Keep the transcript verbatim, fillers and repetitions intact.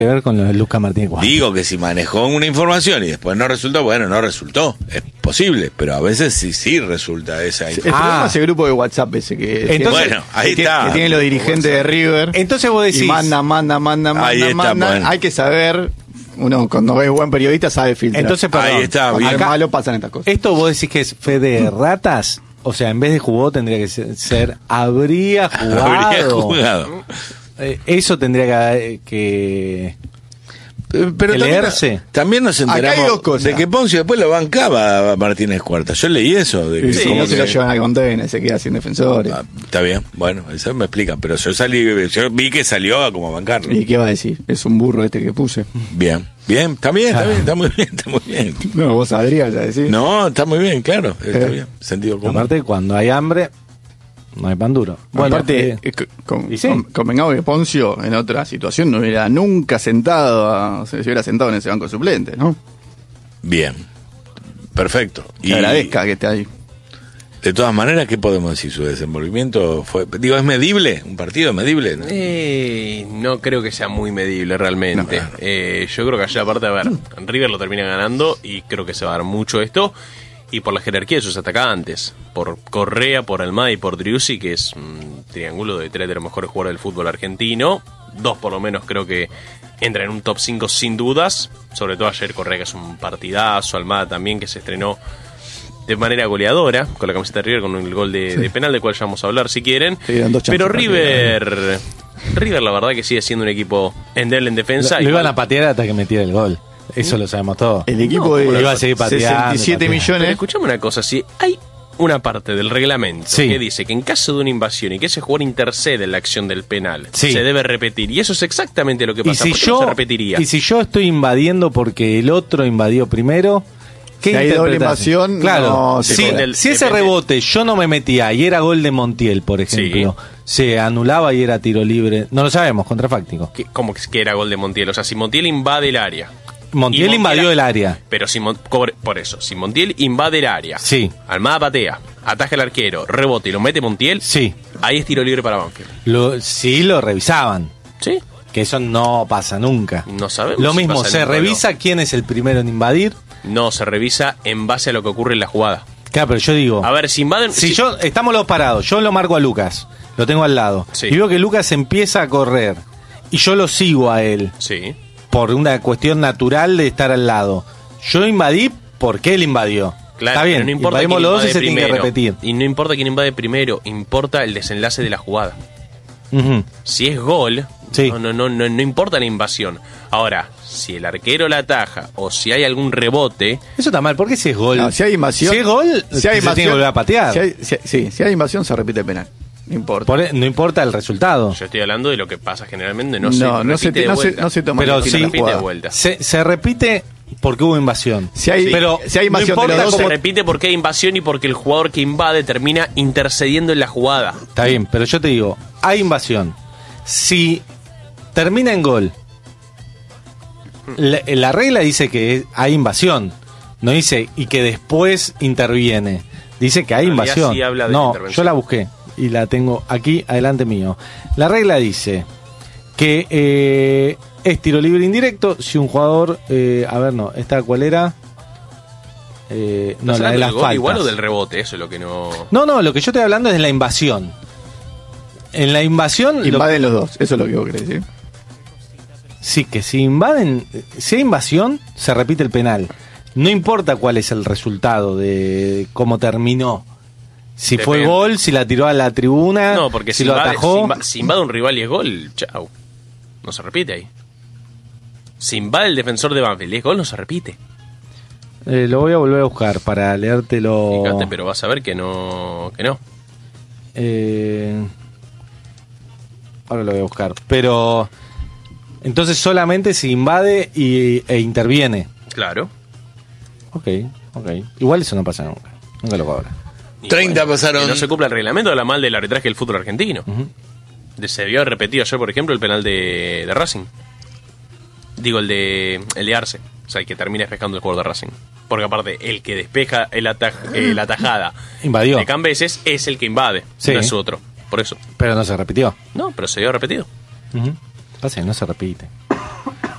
que ver con lo de Lucas Martínez Cuadra. Digo que si manejó una información y después no resultó, bueno, no resultó. Es posible, pero a veces sí, sí resulta esa El información. problema Ah. es el grupo de WhatsApp ese que, Entonces- bueno, ahí que, está. que tienen los dirigentes de River. Entonces vos decís... Y manda, manda, manda, manda, Ahí está, manda. bueno. Hay que saber, uno cuando es buen periodista sabe filtrar. Entonces, perdón, Ahí está, Cuando bien. es malo pasan estas cosas. ¿esto vos decís que es fe de ratas? O sea, en vez de jugó tendría que ser, ser habría jugado. Habría jugado. Eh, eso tendría que... que Pero que también, leerse. también nos Acá hay enteramos dos cosas. de que Poncio después lo bancaba a Martínez Cuarta. Yo leí eso. De que Y si como no se que- lo llevan al container, se queda sin defensores. Ah, está bien, bueno, eso me explica. Pero yo salí, yo vi que salió a como a bancarlo. ¿Y qué va a decir? Es un burro este que puse. Bien, bien, está bien, está bien, está muy bien, está muy bien. No, vos sabrías ya decir. No, está muy bien, claro, está Eh. bien. Sentido común. aparte, cuando hay hambre, no hay pan duro. Bueno, aparte, eh, eh, con, y sí. con- convengamos que Poncio en otra situación no hubiera nunca sentado, a- se hubiera sentado en ese banco suplente, ¿no? Bien, perfecto. Que agradezca que esté ahí. De todas maneras, ¿qué podemos decir? Su desenvolvimiento fue, digo, ¿es medible? ¿Un partido medible? ¿No? Eh, no creo que sea muy medible realmente. No. Eh, yo creo que allá aparte, a ver, River lo termina ganando y creo que se va a dar mucho esto. Y por la jerarquía de sus atacantes, por Correa, por Almada y por Driussi, que es un triángulo de tres de los mejores jugadores del fútbol argentino. Dos por lo menos creo que entran en un top cinco sin dudas. Sobre todo ayer Correa, que es un partidazo, Almada también, que se estrenó de manera goleadora con la camiseta de River, con el gol de, de penal, del cual ya vamos a hablar si quieren. Sí, eran dos chances Pero para River, River la verdad que sigue siendo un equipo endeble en defensa. lo, lo Igual- iban a patear hasta que metiera el gol. Eso lo sabemos todos. El equipo No, de ¿cómo lo iba a seguir pateando, sesenta y siete pateando? Pero millones. escuchame una cosa, si hay una parte del reglamento Sí. que dice que en caso de una invasión y que ese jugador intercede en la acción del penal, Sí. se debe repetir. Y eso es exactamente lo que Y pasa. si, ¿Por qué yo, no se repetiría? y si yo estoy invadiendo porque el otro invadió primero, ¿qué Si hay doble interpretación? invasión, Claro, no se si, cobra. si ese Depende. rebote yo no me metía y era gol de Montiel, por ejemplo, se anulaba y era tiro libre, no lo sabemos, contrafáctico. ¿Qué- ¿Cómo que era gol de Montiel? O sea, si Montiel invade el área. Montiel Y invadió el área. Pero si Mon- por, por eso, si Montiel invade el área, Sí. Almada patea, ataja el arquero, rebote y lo mete Montiel, Sí, ahí es tiro libre para Banfield. lo, sí lo revisaban, ¿Sí? que eso no pasa nunca. No sabemos. Lo si mismo, pasa se nunca o no. revisa quién es el primero en invadir. No, se revisa en base a lo que ocurre en la jugada. Claro, pero yo digo, A ver, si invaden... si si- yo, estamos los parados, yo lo marco a Lucas, lo tengo al lado, Sí. y veo que Lucas empieza a correr, y yo lo sigo a él, Sí. por una cuestión natural de estar al lado. Yo invadí porque él invadió. Claro, Está bien, pero no importa invadimos quién los dos y invade se tiene que primero. repetir. Y no importa quién invade primero, importa el desenlace de la jugada. Ujú. Si es gol, Sí. no, no, no, no, no importa la invasión. Ahora, si el arquero la ataja o si hay algún rebote, Eso está mal, porque si es gol. No, si hay invasión. Si es gol, si hay se tiene que volver a patear. Si hay, si- sí, si hay invasión se repite el penal. No importa. Por e- no importa el resultado. yo estoy hablando de lo que pasa generalmente, no, no, se no, se, repite de no, se, vuelta. no se toma Pero el sí, estilo de la repite de jugada. vuelta. Se, se repite porque hubo invasión. Si hay, pero si hay invasión no de importa los dos, Se cómo- repite porque hay invasión y porque el jugador que invade termina intercediendo en la jugada. Está bien, pero yo te digo, hay invasión. Si termina en gol, la, la regla dice que hay invasión. No dice y que después interviene. Dice que hay En realidad invasión. sí habla de no, intervención. yo la busqué y la tengo aquí adelante mío. La regla dice que eh, es tiro libre indirecto si un jugador, eh, a ver, no, esta cuál era, eh, no, ¿Estás la de hablando las del gol igual o faltas. del rebote? Eso es lo que no... No, no, lo que yo estoy hablando es de la invasión. En la invasión, lo- Invaden los dos. Eso es lo que vos querés decir. sí, que si invaden, si hay invasión, se repite el penal. No importa cuál es el resultado de cómo terminó. Si fue Depende. gol, si la tiró a la tribuna, No, porque si, si, lo invade, atajó. si, inva- si invade un rival y es gol, chau. No se repite ahí. Si invade el defensor de Banfield y es gol, no se repite. Eh, lo voy a volver a buscar para leértelo. Fíjate, pero vas a ver que no. Que no. Eh, ahora lo voy a buscar. Pero entonces solamente si invade y, e interviene. Claro. Ok, ok. Igual eso no pasa nunca. Nunca lo cobra. Y treinta bueno, pasaron. que no se cumple el reglamento, habla mal del arbitraje del fútbol argentino. De- Se vio repetido ayer, por ejemplo, el penal de, de Racing. Digo, el de el de Arce. O sea, el que termina despejando el jugador de Racing. Porque aparte, el que despeja el ataj- eh, la tajada Invadió. de Cambeses es el que invade, Sí. no es su otro. Por eso. Pero no se repitió. No, pero se vio repetido. Ujú. Pasa que no se repite.